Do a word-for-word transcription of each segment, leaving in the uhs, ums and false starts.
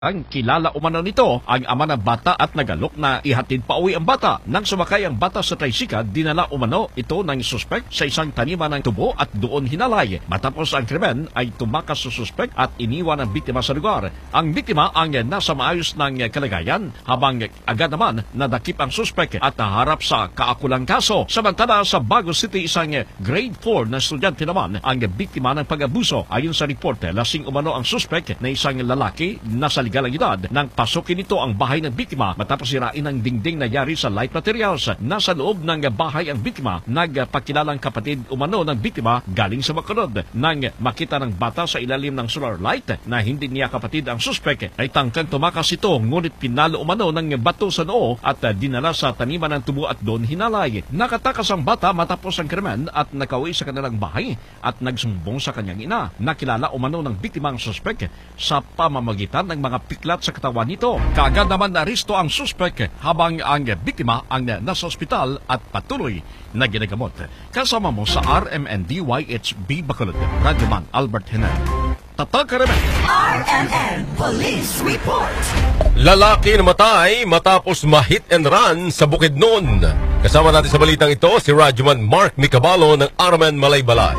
Ang kilala umano nito ang ama ng bata at nagalok na ihatid pa uwi ang bata. Nang sumakay ang bata sa tricycle, dinala umano ito ng suspek sa isang taniman ng tubo at doon hinalay. Matapos ang krimen ay tumakas sa suspek at iniwan ang biktima sa lugar. Ang biktima ang nasa maayos ng kalagayan habang agad naman nadakip ang suspek at naharap sa kaakulang kaso. Samantala sa Bago City, isang grade four na estudyante naman ang biktima ng pag-abuso. Ayon sa report, lasing umano ang suspek na isang lalaki na sa ligalang edad nang pasukin nito ang bahay ng biktima matapos sirain ang dingding na yari sa light materials. Nasa loob ng bahay ang biktima, nagpakilalang kapatid umano ng biktima galing sa Bacolod. Nang makita ng bata sa ilalim ng solar light na hindi niya kapatid ang suspek, ay tangkang tumakas ito ngunit pinalo umano ng bato sa noo at dinala sa taniman ng tubo at doon hinalay. Nakatakas ang bata matapos ang krimen at nakauwi sa kanilang bahay at nagsumbong sa kanyang ina. Nakilala umano ng biktima ang suspek sa pamamagitan ng mga piklat sa katawan nito. Kaagad naman naristo ang suspek habang ang biktima ang nasa ospital at patuloy na ginagamot. Kasama mo sa R M N D Y H B Bacolod, Radyoman Albert Henan. Tatak Remen. R M N Police Report. Lalaki namatay matapos ma-hit and run sa Bukidnon. Kasama natin sa balitang ito si Radyoman Mark Micabalo ng R M N Malaybalay.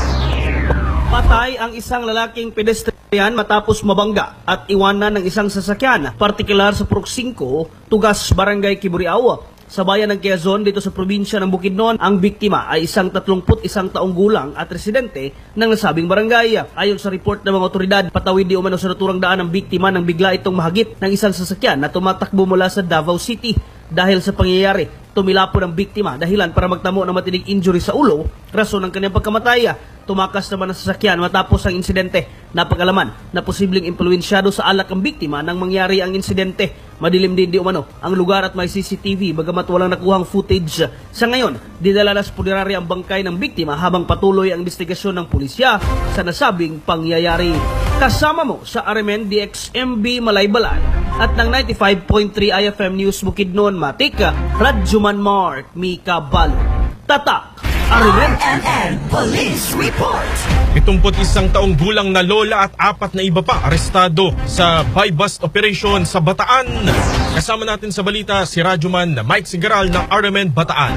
Patay ang isang lalaking pedestrian matapos mabangga at iwanan ng isang sasakyan, partikular sa Purok five, Tugas, Barangay Kiburiao, sa bayan ng Quezon dito sa probinsya ng Bukidnon. Ang biktima ay isang tatlongput isang taong gulang at residente ng nasabing barangay. Ayon sa report ng mga otoridad, patawid di umano sa naturang daan ng biktima nang bigla itong mahagip ng isang sasakyan na tumatakbo mula sa Davao City. Dahil sa pangyayari, tumilapo ng biktima dahilan para magtamo ng matinig injury sa ulo, rason ng kanyang pagkamatay. Tumakas naman ang sasakyan matapos ang insidente. Napag-alaman na posibleng impluwensyado sa alak ang biktima nang mangyari ang insidente. Madilim din di umano ang lugar at may C C T V bagamat walang nakuhang footage. Sa ngayon, dinala na sa punerarya ang bangkay ng biktima habang patuloy ang investigasyon ng pulisya sa nasabing pangyayari. Kasama mo sa R M N D X M B Malaybalay at ng ninety-five point three I F M News Bukidnon Matika, Radyoman Mark Micabalo. Tatak R M N Police Report. Itumput isang taong gulang na lola at apat na iba pa arestado sa buy-bust operation sa Bataan. Kasama natin sa balita si Radyoman Mike Sigaral ng R M N Bataan.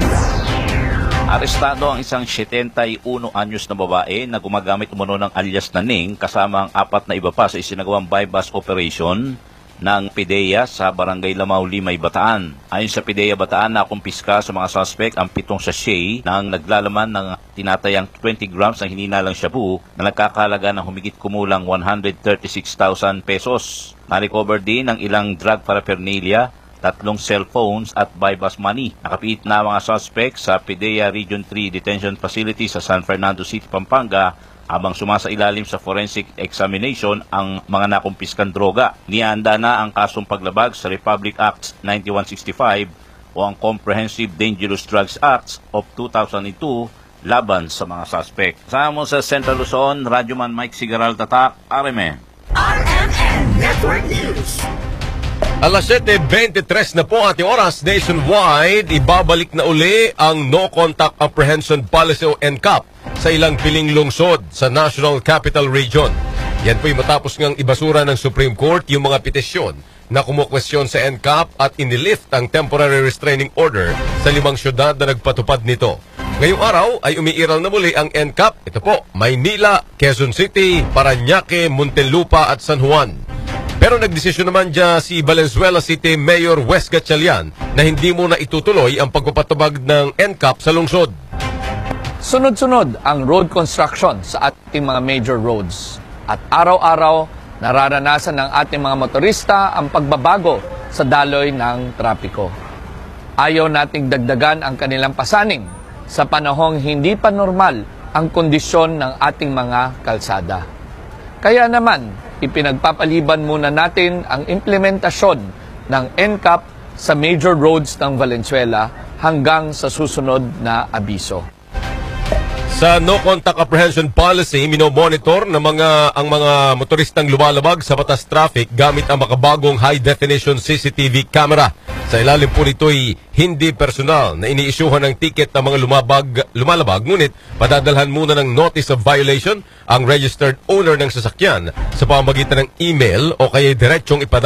Arestado ang isang seventy-one anyos na babae na gumagamit umano ng alias na Ning kasama ang apat na iba pa sa isinagawang buy-bust operation ng PIDEA sa Barangay Lamao, Limay, Bataan. Ayon sa PIDEA Bataan, nakumpiska sa mga suspect ang pitong sachet ng naglalaman ng tinatayang twenty grams ng hininalang shabu na nagkakahalaga ng humigit kumulang one hundred thirty-six thousand pesos. Na-recover din ang ilang drug paraphernalia, tatlong cellphones at buy-bust money. Nakapiit na mga suspect sa PIDEA Region three Detention Facility sa San Fernando City, Pampanga, habang sumasa ilalim sa forensic examination ang mga nakumpiskan droga. Nihanda na ang kasong paglabag sa Republic Act ninety-one sixty-five o ang Comprehensive Dangerous Drugs Act of two thousand two laban sa mga suspect. Kasama mo sa Central Luzon, Radyoman Mike Sigaral, Tatak, R M N. R M N Network News. Alas seven twenty-three na po ating oras nationwide. Ibabalik na uli ang No Contact Apprehension Policy o N C A P sa ilang piling lungsod sa National Capital Region. Yan po'y matapos ngang ibasura ng Supreme Court yung mga petisyon na kumukwestiyon sa N C A P at inilift ang temporary restraining order sa limang syudad na nagpatupad nito. Ngayong araw ay umiiral na muli ang N C A P. Ito po, Maynila, Quezon City, Parañaque, Muntinlupa at San Juan. Pero nagdesisyon naman dyan si Valenzuela City Mayor Wes Gatchalian na hindi muna itutuloy ang pagpapatubag ng N C A P sa lungsod. Sunod-sunod ang road construction sa ating mga major roads at araw-araw nararanasan ng ating mga motorista ang pagbabago sa daloy ng trapiko. Ayaw nating dagdagan ang kanilang pasaning sa panahong hindi pa normal ang kondisyon ng ating mga kalsada. Kaya naman, ipinagpapaliban muna natin ang implementasyon ng N C A P sa major roads ng Valenzuela hanggang sa susunod na abiso. Sa no contact apprehension policy, minomonitor ng mga ang mga motoristang lumalabag sa batas traffic gamit ang makabagong high definition C C T V camera. Sa ilalim po nito'y hindi personal na iniisyuhan ng ticket ng mga lumabag, lumalabag, ngunit padadalhan muna ng notice of violation ang registered owner ng sasakyan sa pamamagitan ng email o kaya diretsong ipadala